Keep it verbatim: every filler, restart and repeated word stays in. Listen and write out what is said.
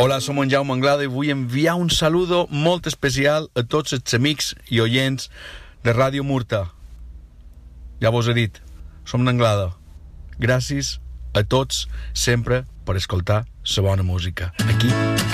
Hola, som en Jaume Anglada i vull enviar un saludo molt especial a tots els amics i oients de Ràdio Murta. Ja vos he dit, som d'Anglada. Gràcies a tots sempre per escoltar la bona música. Aquí